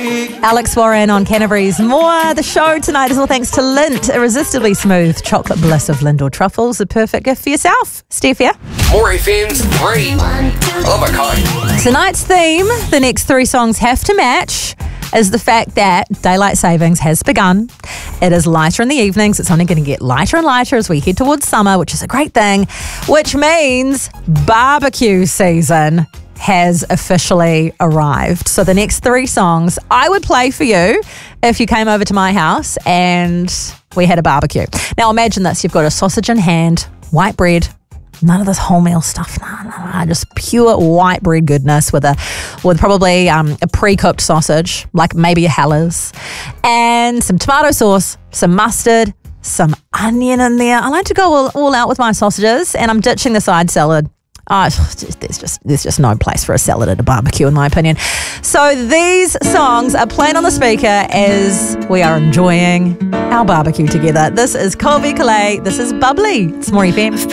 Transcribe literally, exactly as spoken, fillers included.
Alex Warren on Canterbury's More. The show tonight is all thanks to Lindt, irresistibly smooth chocolate bliss of Lindor truffles, a perfect gift for yourself. Steph here. More F M's three. Of a kind. Tonight's theme, the next three songs have to match, is the fact that daylight savings has begun. It is lighter in the evenings. It's only going to get lighter and lighter as we head towards summer, which is a great thing, which means barbecue season has officially arrived. So the next three songs I would play for you if you came over to my house and we had a barbecue. Now imagine this, you've got a sausage in hand, white bread, none of this wholemeal stuff, no, no, no, just pure white bread goodness with a with probably um, a pre-cooked sausage, like maybe a Haller's, and some tomato sauce, some mustard, some onion in there. I like to go all, all out with my sausages, and I'm ditching the side salad. Oh, there's just there's just no place for a salad at a barbecue, in my opinion. So these songs are playing on the speaker as we are enjoying our barbecue together. This is Colby Calais. This is Bubbly. It's More F M.